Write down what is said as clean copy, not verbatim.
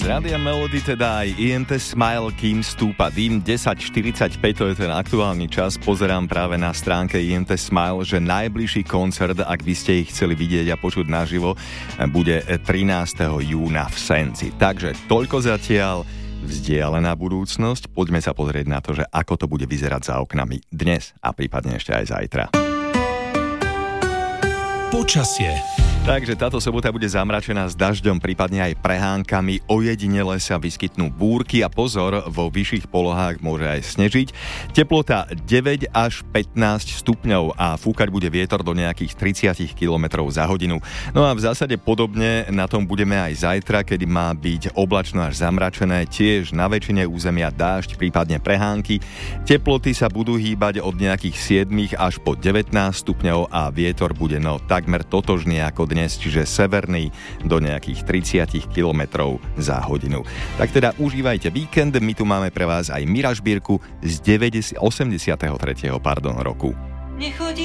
Rádia Melody, teda aj INT Smile, kým stúpa dým. 10.45, to je ten aktuálny čas. Pozerám práve na stránke INT Smile, že najbližší koncert, ak by ste ich chceli vidieť a počuť naživo, bude 13. júna v Senci. Takže toľko zatiaľ vzdialená budúcnosť. Poďme sa pozrieť na to, že ako to bude vyzerať za oknami dnes a prípadne ešte aj zajtra. Počasie. Takže táto sobota bude zamračená s dažďom, prípadne aj prehánkami. Ojedinele sa vyskytnú búrky a pozor, vo vyšších polohách môže aj snežiť. Teplota 9 až 15 stupňov a fúkať bude vietor do nejakých 30 km za hodinu. No a v zásade podobne na tom budeme aj zajtra, kedy má byť oblačno až zamračené, tiež na väčšine územia dážď, prípadne prehánky. Teploty sa budú hýbať od nejakých 7 až po 19 stupňov a vietor bude takmer totožný ako dnes, čiže severný do nejakých 30 km za hodinu. Tak teda užívajte víkend, my tu máme pre vás aj Mira Žbírku z 83. roku. Nechodí